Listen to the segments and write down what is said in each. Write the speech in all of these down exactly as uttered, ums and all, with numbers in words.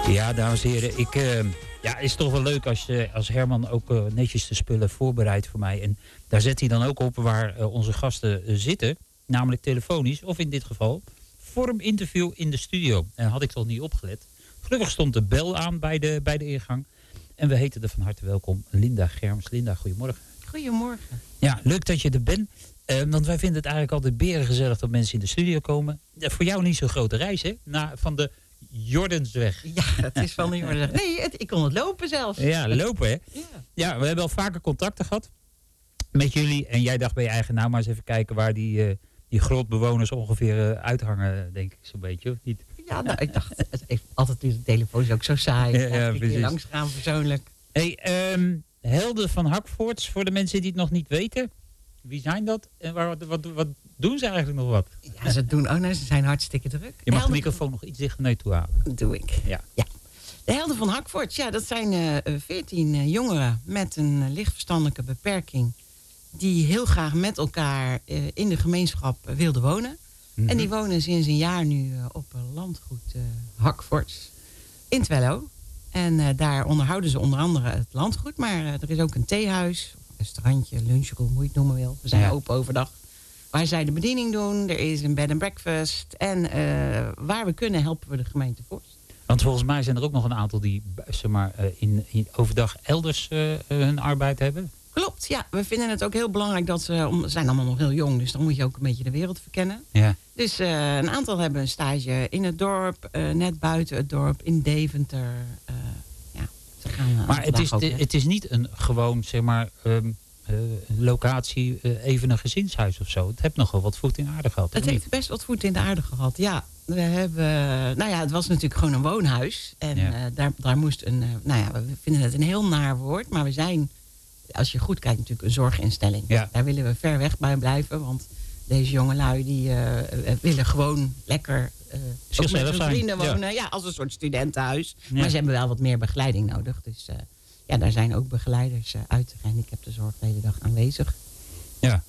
Ja, dames en heren, ik, uh, ja, het is toch wel leuk als, uh, als Herman ook uh, netjes de spullen voorbereidt voor mij. En daar zet hij dan ook op waar uh, onze gasten uh, zitten, namelijk telefonisch, of in dit geval vorminterview in de studio. En had ik toch niet opgelet. Gelukkig stond de bel aan bij de, bij de ingang. En we heten er van harte welkom Linda Germs. Linda, goedemorgen. Goedemorgen. Ja, leuk dat je er bent. Uh, want wij vinden het eigenlijk altijd berengezellig dat mensen in de studio komen. Uh, voor jou niet zo'n grote reis, hè? Na, van de Jordensweg. Ja, het is van de Jordensweg. Nee, het, ik kon het lopen zelfs. Ja, lopen, hè? Ja. Ja, we hebben al vaker contacten gehad met jullie. En jij dacht bij je eigen, nou maar eens even kijken waar die, uh, die grotbewoners ongeveer uh, uithangen, denk ik zo'n beetje, of niet? Ja, nou, ik dacht, het heeft altijd de telefoon is ook zo saai. Ja, ja, ik precies. hier langs gaan persoonlijk. Hey, um, Helden van Hakvoorts, voor de mensen die het nog niet weten. Wie zijn dat? En waar, wat, wat, wat doen ze eigenlijk nog wat? Ja, ze doen ook, nou, ze zijn hartstikke druk. Je mag de microfoon nog iets dichter naar je toe halen. Doe ik. Ja. Ja. De Helden van Hakvoorts, ja, dat zijn veertien uh, uh, jongeren met een uh, lichtverstandelijke beperking. Die heel graag met elkaar uh, in de gemeenschap uh, wilden wonen. Mm-hmm. En die wonen sinds een jaar nu uh, op uh, landgoed uh, Hakvoorts in Twello. En uh, daar onderhouden ze onder andere het landgoed. Maar uh, er is ook een theehuis, een restaurantje, lunchroom, hoe je het noemen wil. We zijn ja. open overdag. Waar zij de bediening doen. Er is een bed and breakfast. En uh, waar we kunnen helpen we de gemeente Voorst. Want volgens mij zijn er ook nog een aantal die zeg maar, uh, in, in overdag elders uh, hun arbeid hebben. Klopt, ja. We vinden het ook heel belangrijk dat ze... Om, ze zijn allemaal nog heel jong, dus dan moet je ook een beetje de wereld verkennen. Ja. Dus uh, een aantal hebben een stage in het dorp, uh, net buiten het dorp, in Deventer. Uh, ja, ze gaan, uh, maar het is, de, het is niet een gewoon, zeg maar, um, uh, locatie, uh, even een gezinshuis of zo. Het heeft nogal wat voet in de aarde gehad. Het heeft niet? best wat voet in de aarde gehad, ja. We hebben, nou ja, het was natuurlijk gewoon een woonhuis. En ja. uh, daar, daar moest een, uh, nou ja, we vinden het een heel naar woord, maar we zijn... Als je goed kijkt, natuurlijk een zorginstelling. Ja. Daar willen we ver weg bij blijven. Want deze jongelui die uh, willen gewoon lekker uh, met hun vrienden wonen. Ja. ja, als een soort studentenhuis. Ja. Maar ze hebben wel wat meer begeleiding nodig. Dus uh, ja, daar zijn ook begeleiders uh, uit de gehandicaptenzorg de hele dag aanwezig. Ja.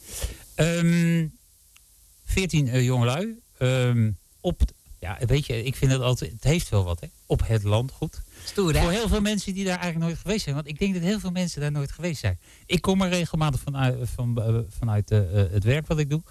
Um, veertien uh, jongelui. Um, op, ja, weet je, ik vind het altijd, het heeft wel wat, hè? Op het landgoed. Stoer, hè? Voor heel veel mensen die daar eigenlijk nooit geweest zijn. Want ik denk dat heel veel mensen daar nooit geweest zijn. Ik kom er regelmatig vanuit, van, uh, vanuit uh, het werk wat ik doe.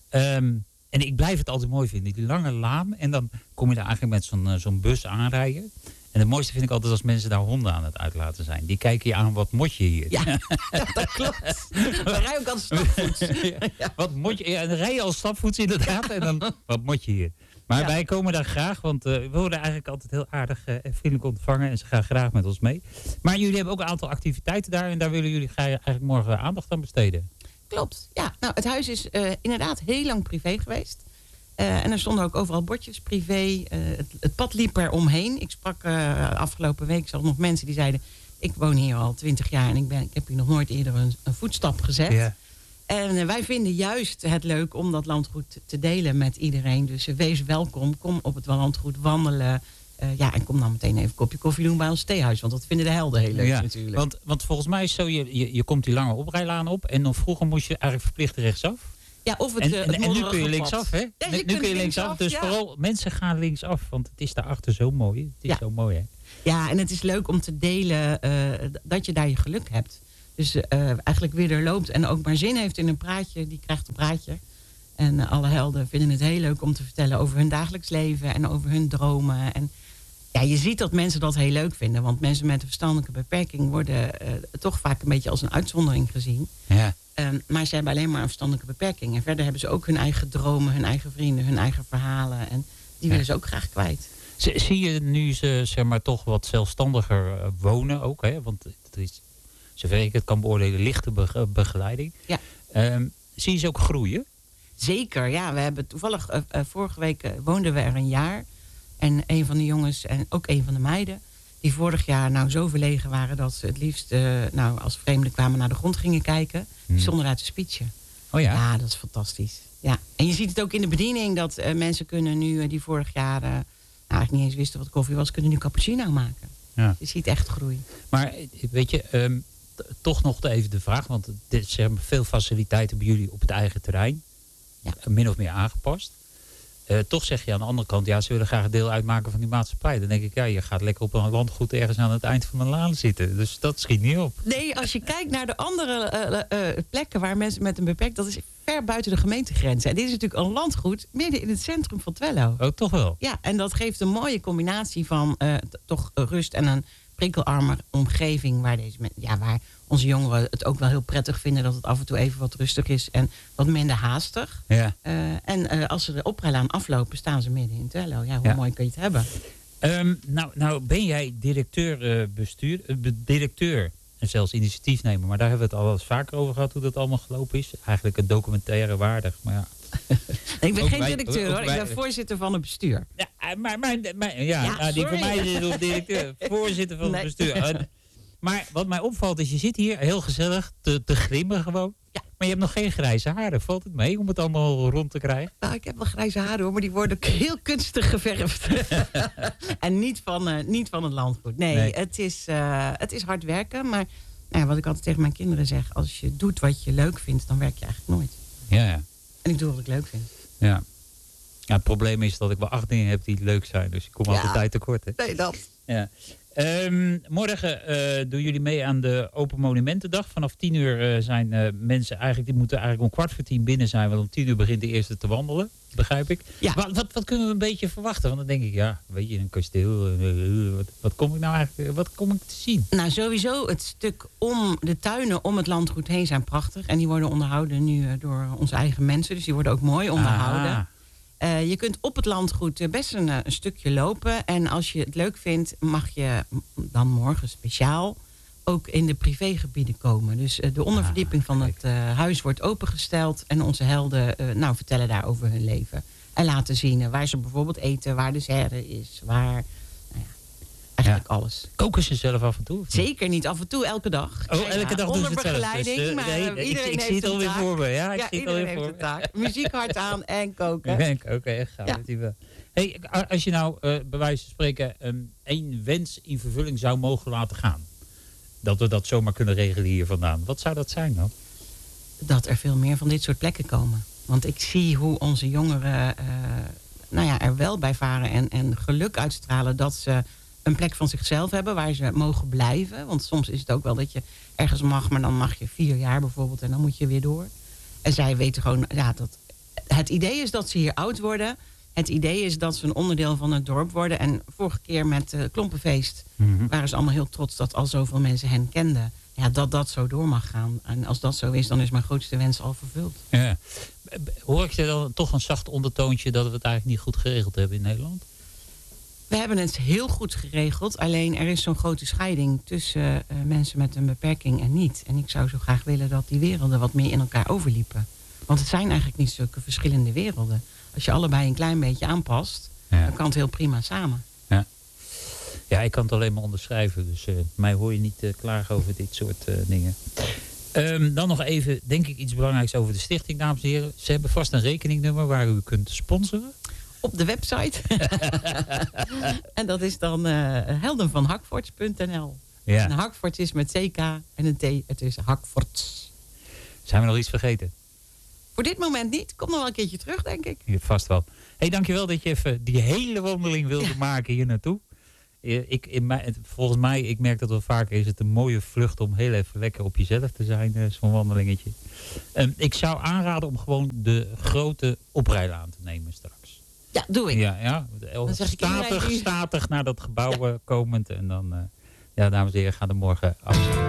Um, en ik blijf het altijd mooi vinden. Die lange laan. En dan kom je daar eigenlijk met zo'n, uh, zo'n bus aanrijden. En het mooiste vind ik altijd als mensen daar honden aan het uitlaten zijn. Die kijken je aan, wat mot je hier? Ja, dat klopt. We rijden ook als stapvoets. ja, ja. Wat mot je? Ja, en dan rij je als stapvoets inderdaad. En dan, wat mot je hier? Maar ja. wij komen daar graag, want uh, we worden eigenlijk altijd heel aardig uh, en vriendelijk ontvangen. En ze gaan graag met ons mee. Maar jullie hebben ook een aantal activiteiten daar. En daar willen jullie eigenlijk morgen aandacht aan besteden. Klopt, ja. Nou, het huis is uh, inderdaad heel lang privé geweest. Uh, en er stonden ook overal bordjes privé. Uh, het, het pad liep er omheen. Ik sprak uh, afgelopen week zelfs nog mensen die zeiden... ik woon hier al twintig jaar en ik, ben, ik heb hier nog nooit eerder een, een voetstap gezet. Ja. En uh, wij vinden juist het leuk om dat landgoed te delen met iedereen. Dus uh, wees welkom, kom op het landgoed wandelen. Uh, ja, en kom dan meteen even een kopje koffie doen bij ons theehuis. Want dat vinden de helden heel leuk ja, natuurlijk. Want, want volgens mij is zo, je, je, je komt die lange oprijlaan op... en dan vroeger moest je eigenlijk verplicht rechtsaf. Ja, of het, en, uh, en, het en nu kun je linksaf, hè? Ja, nu kun je linksaf, links dus ja. vooral mensen gaan linksaf. Want het is daarachter zo mooi. Het is ja. zo mooi, hè? Ja, en het is leuk om te delen uh, dat je daar je geluk hebt. Dus uh, eigenlijk weer er loopt en ook maar zin heeft in een praatje, die krijgt een praatje. En uh, alle helden vinden het heel leuk om te vertellen over hun dagelijks leven en over hun dromen. En ja, je ziet dat mensen dat heel leuk vinden. Want mensen met een verstandelijke beperking worden uh, toch vaak een beetje als een uitzondering gezien. Ja. Um, maar ze hebben alleen maar een verstandelijke beperking. En verder hebben ze ook hun eigen dromen, hun eigen vrienden, hun eigen verhalen. En die willen ja. ze ook graag kwijt. Zie je nu ze zeg maar toch wat zelfstandiger wonen ook, hè? Want het is, zover ik het kan beoordelen, lichte be- begeleiding. Ja. Um, zie je ze ook groeien? Zeker, ja. We hebben toevallig, uh, uh, vorige week uh, woonden we er een jaar. En een van de jongens en ook een van de meiden... die vorig jaar nou zo verlegen waren... dat ze het liefst uh, nou, als vreemden kwamen naar de grond gingen kijken. Hmm. Zonder uit te speechen. Oh ja? Ja, dat is fantastisch. Ja. En je ziet het ook in de bediening... dat uh, mensen kunnen nu, uh, die vorig jaar... Uh, nou, eigenlijk niet eens wisten wat koffie was... kunnen nu cappuccino maken. Ja. Je ziet echt groei. Maar weet je... Um, t- toch nog even de vraag... want er zijn veel faciliteiten bij jullie op het eigen terrein. Ja. Min of meer aangepast. Uh, toch zeg je aan de andere kant, ja, ze willen graag deel uitmaken van die maatschappij. Dan denk ik, ja, je gaat lekker op een landgoed ergens aan het eind van een laan zitten. Dus dat schiet niet op. Nee, als je kijkt naar de andere uh, uh, plekken waar mensen met een beperking, dat is ver buiten de gemeentegrenzen. En dit is natuurlijk een landgoed midden in het centrum van Twello. Oh, toch wel? Ja, en dat geeft een mooie combinatie van uh, t- toch rust en een prikkelarme omgeving waar, deze men- ja, waar onze jongeren het ook wel heel prettig vinden dat het af en toe even wat rustig is en wat minder haastig. Ja. Uh, en uh, als ze de oprijlaan aflopen, staan ze midden in Twello. Ja, hoe ja. mooi kun je het hebben? Um, nou, nou ben jij directeur, uh, bestuur, uh, directeur en zelfs initiatiefnemer, maar daar hebben we het al eens vaker over gehad hoe dat allemaal gelopen is. Eigenlijk een documentaire waardig, maar ja. Nee, ik ben ook geen wij, directeur hoor, wij, ik ben voorzitter van het bestuur. Ja, maar, maar, maar, ja, ja nou, die voor mij is op directeur, voorzitter van nee. het bestuur. Uh, maar wat mij opvalt is, je zit hier heel gezellig te, te grimmen gewoon. Ja. Maar je hebt nog geen grijze haren. Valt het mee om het allemaal rond te krijgen? Nou, ik heb wel grijze haren hoor, maar die worden heel kunstig geverfd. En niet van, uh, niet van het landgoed. Nee, nee. Het, is, uh, het is hard werken. Maar nou, wat ik altijd tegen mijn kinderen zeg, als je doet wat je leuk vindt, dan werk je eigenlijk nooit. Ja, ja. En ik doe wat ik leuk vind. Ja. Ja, het probleem is dat ik wel acht dingen heb die leuk zijn. Dus ik kom ja. altijd tijd tekort. Hè? Nee, dat. Ja. Um, morgen uh, doen jullie mee aan de Open Monumentendag. Vanaf tien uur uh, zijn uh, mensen eigenlijk, die moeten eigenlijk om kwart voor tien binnen zijn. Want om tien uur begint de eerste te wandelen. Begrijp ik. Ja. Wat, wat, wat kunnen we een beetje verwachten? Want dan denk ik, ja, weet je, een kasteel. Uh, wat, wat kom ik nou eigenlijk, wat kom ik te zien? Nou, sowieso het stuk om de tuinen om het landgoed heen zijn prachtig. En die worden onderhouden nu uh, door onze eigen mensen. Dus die worden ook mooi onderhouden. Aha. Uh, je kunt op het landgoed best een, een stukje lopen. En als je het leuk vindt, mag je dan morgen speciaal ook in de privégebieden komen. Dus uh, de onderverdieping van het uh, huis wordt opengesteld. En onze helden uh, nou, vertellen daar over hun leven. En laten zien uh, waar ze bijvoorbeeld eten, waar de serre is, waar... Eigenlijk ja. alles. Koken ze zelf af en toe? Zeker niet. Af en toe, elke dag. Oh, elke ja, dag onder doen ze het begeleiding. zelf. Dus, uh, maar nee, nee, iedereen ik, ik heeft zie het alweer taak. voor me. Ja, ik ja, zie het iedereen alweer heeft voor een taak. Muziek hard aan en koken. En koken, echt gaaf. Ja. Hey, als je nou uh, bij wijze van spreken um, één wens in vervulling zou mogen laten gaan. Dat we dat zomaar kunnen regelen hier vandaan. Wat zou dat zijn dan? Dat er veel meer van dit soort plekken komen. Want ik zie hoe onze jongeren uh, nou ja, er wel bij varen en, en geluk uitstralen dat ze een plek van zichzelf hebben waar ze mogen blijven. Want soms is het ook wel dat je ergens mag, maar dan mag je vier jaar bijvoorbeeld en dan moet je weer door. En zij weten gewoon, ja, dat het idee is dat ze hier oud worden. Het idee is dat ze een onderdeel van het dorp worden. En vorige keer met uh, Klompenfeest mm-hmm. waren ze allemaal heel trots dat al zoveel mensen hen kenden. Ja, dat dat zo door mag gaan. En als dat zo is, dan is mijn grootste wens al vervuld. Ja. Hoor ik je dan toch een zacht ondertoontje dat we het eigenlijk niet goed geregeld hebben in Nederland? We hebben het heel goed geregeld. Alleen er is zo'n grote scheiding tussen uh, mensen met een beperking en niet. En ik zou zo graag willen dat die werelden wat meer in elkaar overliepen. Want het zijn eigenlijk niet zulke verschillende werelden. Als je allebei een klein beetje aanpast, ja. dan kan het heel prima samen. Ja, ja ik kan het alleen maar onderschrijven. Dus uh, mij hoor je niet uh, klagen over dit soort uh, dingen. Um, dan nog even, denk ik, iets belangrijks over de stichting, dames en heren. Ze hebben vast een rekeningnummer waar u kunt sponsoren. Op de website. En dat is dan uh, heldenvanhakvoorts punt n l. Ja. En Hakvoorts is met C K en een T. Het is Hakvoorts. Zijn we nog iets vergeten? Voor dit moment niet. Kom nog wel een keertje terug, denk ik. Ja, vast wel. Hey, dankjewel dat je even die hele wandeling wilde ja. maken hier naartoe. Ik, in mij, volgens mij, ik merk dat wel vaker, is het een mooie vlucht om heel even lekker op jezelf te zijn, uh, zo'n wandelingetje. Um, ik zou aanraden om gewoon de grote oprijlaan te nemen straks. Ja, doe ik. Ja, ja. Dan zeg ik statig, statig naar dat gebouw ja. komend. En dan, uh, ja, dames en heren, gaan er morgen af.